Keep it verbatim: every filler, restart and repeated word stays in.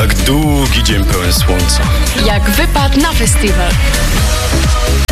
Jak długi dzień pełen słońca. Jak wypad na festiwal.